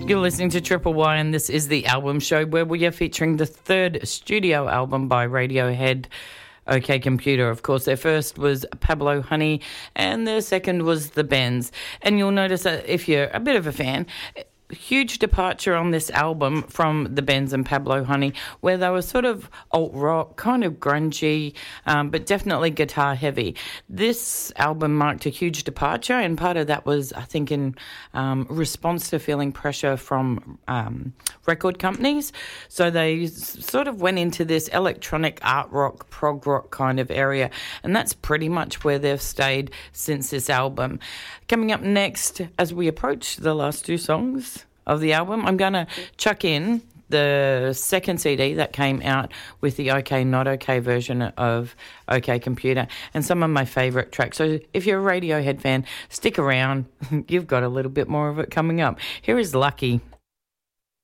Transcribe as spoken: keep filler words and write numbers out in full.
You're listening to Triple Y, and this is the album show where we are featuring the third studio album by Radiohead, OK Computer. Of course, their first was Pablo Honey, and their second was The Bends. And you'll notice that if you're a bit of a fan, huge departure on this album from The Bends and Pablo Honey, where they were sort of alt-rock, kind of grungy, um, but definitely guitar heavy. This album marked a huge departure, and part of that was, I think, in um, response to feeling pressure from um, record companies. So they sort of went into this electronic art rock, prog rock kind of area, and that's pretty much where they've stayed since this album. Coming up next, as we approach the last two songs of the album, I'm going to chuck in the second C D that came out with the OK Not OK version of OK Computer and some of my favourite tracks. So if you're a Radiohead fan, stick around. You've got a little bit more of it coming up. Here is Lucky.